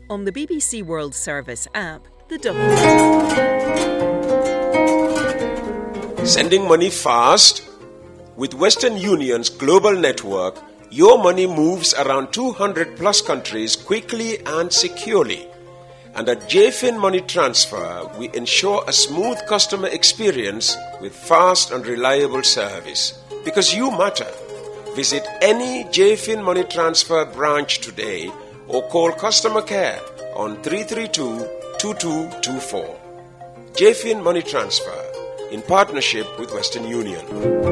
on the BBC World Service app, the Sending money fast? With Western Union's global network, your money moves around 200 plus countries quickly and securely. And at JFIN Money Transfer, we ensure a smooth customer experience with fast and reliable service. Because you matter. Visit any JFIN Money Transfer branch today or call customer care on 332-2224. JFIN Money Transfer, in partnership with Western Union.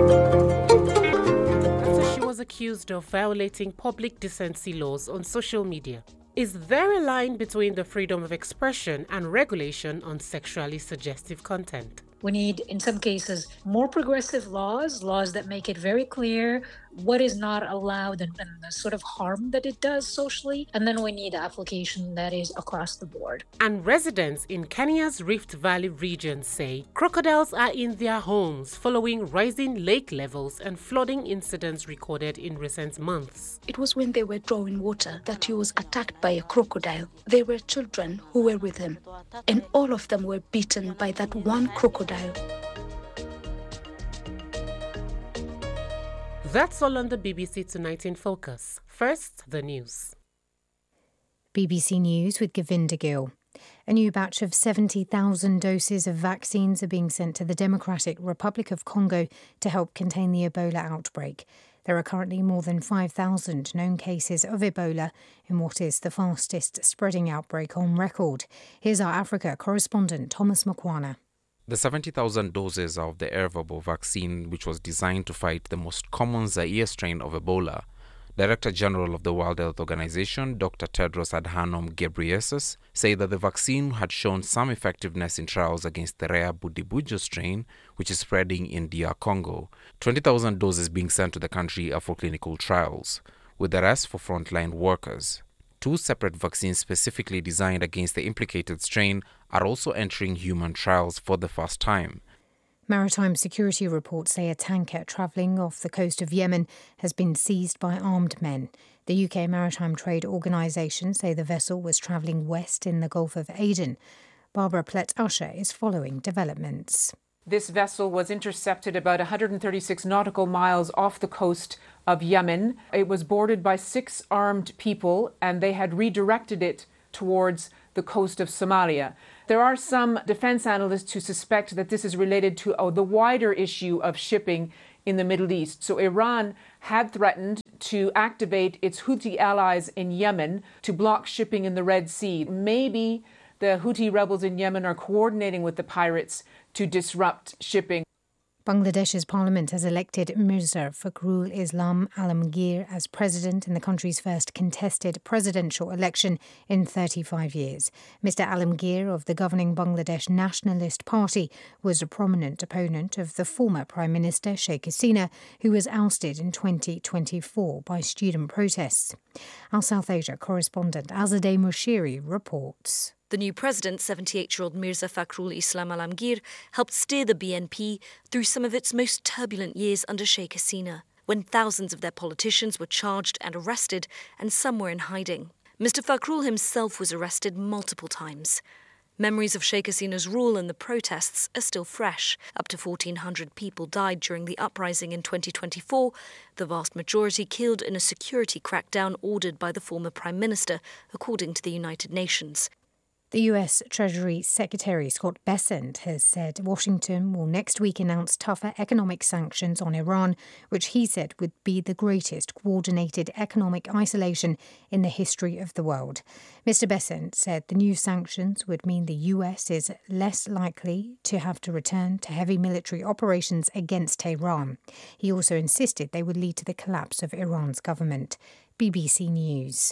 After she was accused of violating public decency laws on social media. Is there a line between the freedom of expression and regulation on sexually suggestive content? We need, in some cases, more progressive laws that make it very clear what is not allowed and the sort of harm that it does socially. And then we need application that is across the board. And residents in Kenya's Rift Valley region say crocodiles are in their homes following rising lake levels and flooding incidents recorded in recent months. It was when they were drawing water that he was attacked by a crocodile. There were children who were with him, and all of them were beaten by that one crocodile. That's all on the BBC Tonight in Focus. First, the news. BBC News with Govinda Gill. A new batch of 70,000 doses of vaccines are being sent to the Democratic Republic of Congo to help contain the Ebola outbreak. There are currently more than 5,000 known cases of Ebola in what is the fastest spreading outbreak on record. Here's our Africa correspondent, Thomas Makwana. The 70,000 doses of the Ervebo vaccine, which was designed to fight the most common Zaire strain of Ebola, Director General of the World Health Organization, Dr. Tedros Adhanom Ghebreyesus, said that the vaccine had shown some effectiveness in trials against the rare Budibujo strain, which is spreading in DR Congo. 20,000 doses being sent to the country are for clinical trials, with the rest for frontline workers. 2 separate vaccines specifically designed against the implicated strain are also entering human trials for the first time. Maritime security reports say a tanker travelling off the coast of Yemen has been seized by armed men. The UK Maritime Trade Organisation say the vessel was travelling west in the Gulf of Aden. Barbara Plett-Usher is following developments. This vessel was intercepted about 136 nautical miles off the coast of Yemen. It was boarded by 6 armed people, and they had redirected it towards the coast of Somalia. There are some defense analysts who suspect that this is related to the wider issue of shipping in the Middle East. So Iran had threatened to activate its Houthi allies in Yemen to block shipping in the Red Sea. Maybe the Houthi rebels in Yemen are coordinating with the pirates to disrupt shipping. Bangladesh's parliament has elected Mirza Fakhrul Islam Alamgir as president in the country's first contested presidential election in 35 years. Mr. Alamgir of the governing Bangladesh Nationalist Party was a prominent opponent of the former Prime Minister Sheikh Hasina, who was ousted in 2024 by student protests. Our South Asia correspondent Azadeh Mushiri reports. The new president, 78-year-old Mirza Fakhrul Islam Alamgir, helped steer the BNP through some of its most turbulent years under Sheikh Hasina, when thousands of their politicians were charged and arrested, and some were in hiding. Mr. Fakhrul himself was arrested multiple times. Memories of Sheikh Hasina's rule and the protests are still fresh. Up to 1,400 people died during the uprising in 2024, the vast majority killed in a security crackdown ordered by the former Prime Minister, according to the United Nations. The US Treasury Secretary Scott Bessent has said Washington will next week announce tougher economic sanctions on Iran, which he said would be the greatest coordinated economic isolation in the history of the world. Mr. Bessent said the new sanctions would mean the US is less likely to have to return to heavy military operations against Tehran. He also insisted they would lead to the collapse of Iran's government. BBC News.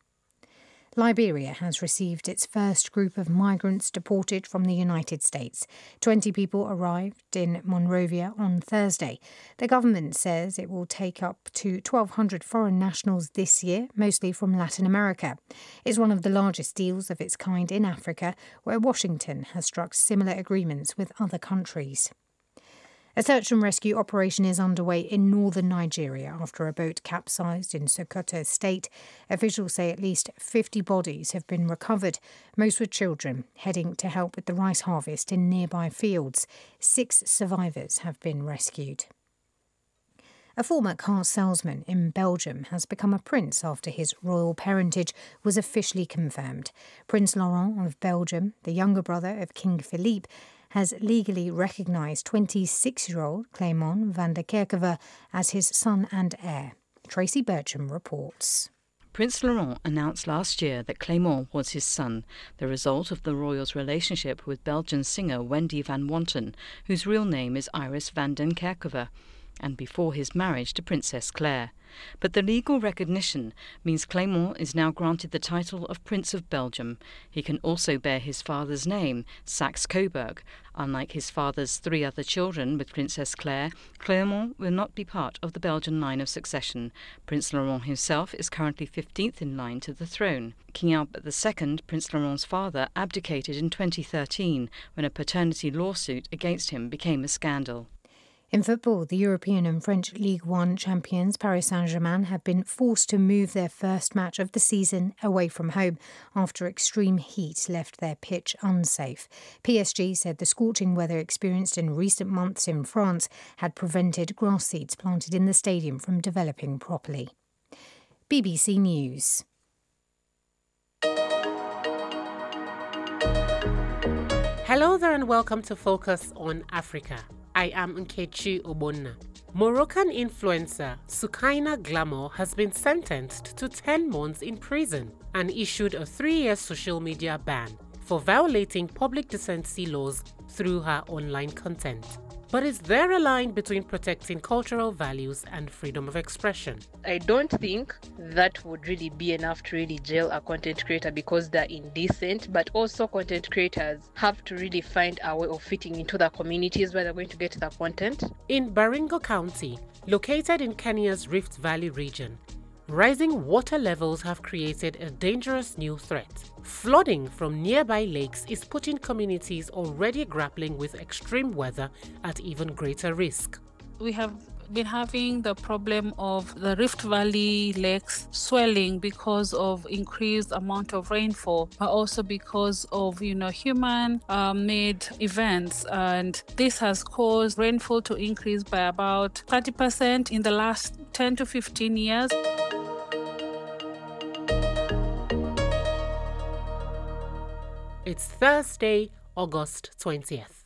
Liberia has received its first group of migrants deported from the United States. 20 people arrived in Monrovia on Thursday. The government says it will take up to 1,200 foreign nationals this year, mostly from Latin America. It's one of the largest deals of its kind in Africa, where Washington has struck similar agreements with other countries. A search and rescue operation is underway in northern Nigeria after a boat capsized in Sokoto state. Officials say at least 50 bodies have been recovered, most were children, heading to help with the rice harvest in nearby fields. 6 survivors have been rescued. A former car salesman in Belgium has become a prince after his royal parentage was officially confirmed. Prince Laurent of Belgium, the younger brother of King Philippe, has legally recognised 26-year-old Clément van der Kerkhove as his son and heir. Tracy Bertram reports. Prince Laurent announced last year that Clément was his son, the result of the royal's relationship with Belgian singer Wendy van Wanten, whose real name is Iris van den Kerkhove, and before his marriage to Princess Claire. But the legal recognition means Clément is now granted the title of Prince of Belgium. He can also bear his father's name, Saxe-Coburg. Unlike his father's 3 other children with Princess Claire, Clément will not be part of the Belgian line of succession. Prince Laurent himself is currently 15th in line to the throne. King Albert II, Prince Laurent's father, abdicated in 2013 when a paternity lawsuit against him became a scandal. In football, the European and French Ligue 1 champions Paris Saint-Germain have been forced to move their first match of the season away from home after extreme heat left their pitch unsafe. PSG said the scorching weather experienced in recent months in France had prevented grass seeds planted in the stadium from developing properly. BBC News. Hello there and welcome to Focus on Africa. I am Nkechi Obonna. Moroccan influencer Soukaina Glamour has been sentenced to 10 months in prison and issued a 3-year social media ban for violating public decency laws through her online content. But is there a line between protecting cultural values and freedom of expression? I don't think that would really be enough to really jail a content creator because they're indecent, but also content creators have to really find a way of fitting into the communities where they're going to get the content. In Baringo County, located in Kenya's Rift Valley region, rising water levels have created a dangerous new threat. Flooding from nearby lakes is putting communities already grappling with extreme weather at even greater risk. We have been having the problem of the Rift Valley lakes swelling because of increased amount of rainfall, but also because of human made events, and this has caused rainfall to increase by about 30% in the last 10 to 15 years. It's Thursday, August 20th.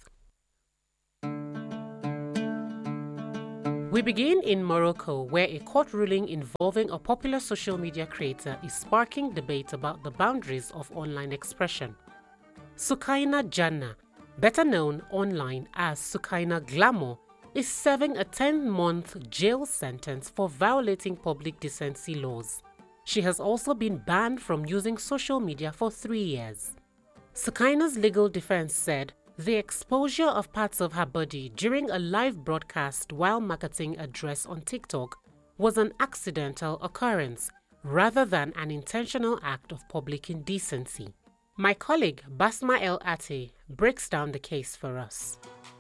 We begin in Morocco, where a court ruling involving a popular social media creator is sparking debate about the boundaries of online expression. Soukaina Janna, better known online as Soukaina Glamour, is serving a 10-month jail sentence for violating public decency laws. She has also been banned from using social media for 3 years. Soukaina's legal defense said the exposure of parts of her body during a live broadcast while marketing a dress on TikTok was an accidental occurrence rather than an intentional act of public indecency. My colleague Basma El Ate breaks down the case for us.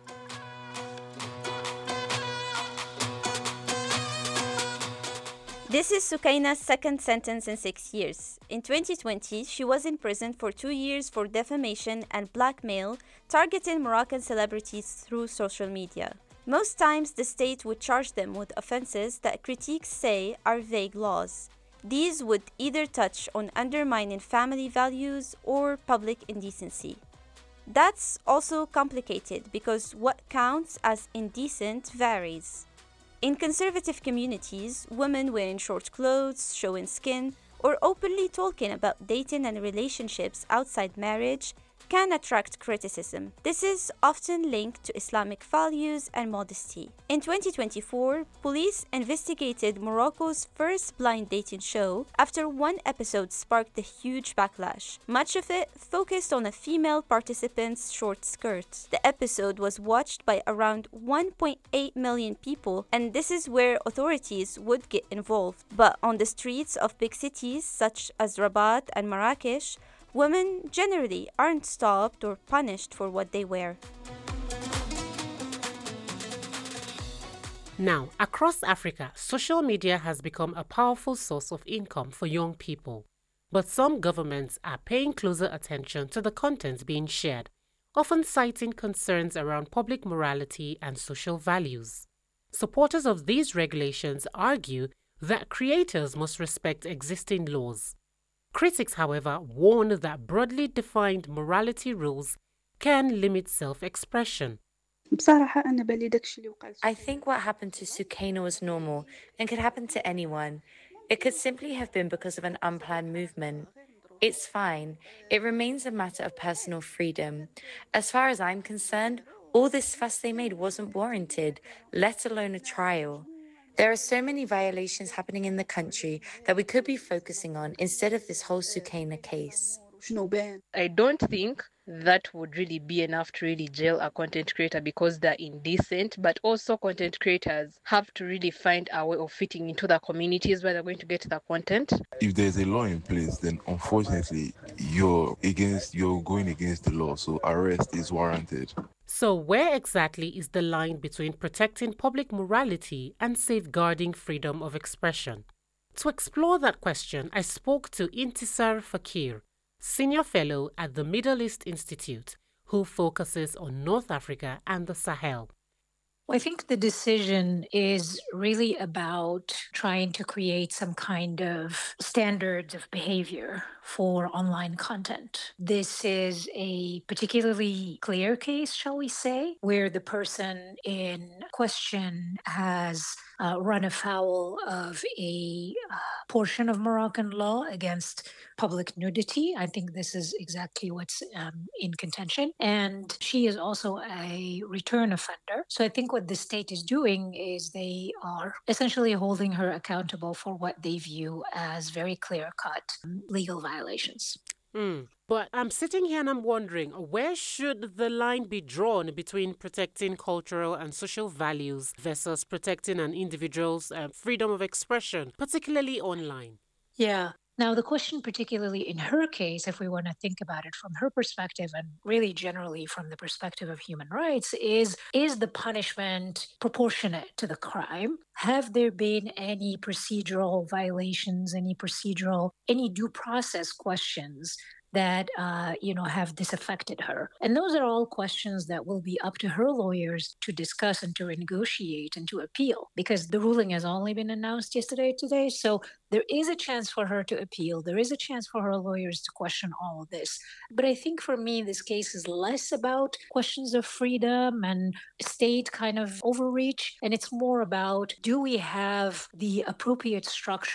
This is Soukaina's second sentence in 6 years. In 2020, she was imprisoned for 2 years for defamation and blackmail, targeting Moroccan celebrities through social media. Most times, the state would charge them with offenses that critics say are vague laws. These would either touch on undermining family values or public indecency. That's also complicated because what counts as indecent varies. In conservative communities, women wearing short clothes, showing skin, or openly talking about dating and relationships outside marriage can attract criticism. This is often linked to Islamic values and modesty. In 2024, police investigated Morocco's first blind dating show after one episode sparked a huge backlash. Much of it focused on a female participant's short skirt. The episode was watched by around 1.8 million people, and this is where authorities would get involved. But on the streets of big cities such as Rabat and Marrakesh, women generally aren't stopped or punished for what they wear. Now, across Africa, social media has become a powerful source of income for young people. But some governments are paying closer attention to the content being shared, often citing concerns around public morality and social values. Supporters of these regulations argue that creators must respect existing laws. Critics, however, warn that broadly defined morality rules can limit self-expression. I think what happened to Sukaina was normal and could happen to anyone. It could simply have been because of an unplanned movement. It's fine. It remains a matter of personal freedom. As far as I'm concerned, all this fuss they made wasn't warranted, let alone a trial. There are so many violations happening in the country that we could be focusing on instead of this whole Sukaina case. I don't think that would really be enough to really jail a content creator because they're indecent, but also content creators have to really find a way of fitting into the communities where they're going to get the content. If there's a law in place, then unfortunately you're going against the law, so arrest is warranted. So where exactly is the line between protecting public morality and safeguarding freedom of expression? To explore that question, I spoke to Intisar Fakir, Senior Fellow at the Middle East Institute, who focuses on North Africa and the Sahel. Well, I think the decision is really about trying to create some kind of standards of behavior for online content. This is a particularly clear case, shall we say, where the person in question has run afoul of a portion of Moroccan law against public nudity. I think this is exactly what's in contention. And she is also a return offender. So I think what the state is doing is they are essentially holding her accountable for what they view as very clear-cut legal violations. But I'm sitting here and I'm wondering, where should the line be drawn between protecting cultural and social values versus protecting an individual's freedom of expression, particularly online? Yeah. Now, the question, particularly in her case, if we want to think about it from her perspective and really generally from the perspective of human rights, is the punishment proportionate to the crime? Have there been any procedural violations, any due process questions that have disaffected her? And those are all questions that will be up to her lawyers to discuss and to negotiate and to appeal, because the ruling has only been announced today. So there is a chance for her to appeal. There is a chance for her lawyers to question all of this. But I think for me, this case is less about questions of freedom and state kind of overreach. And it's more about, do we have the appropriate structure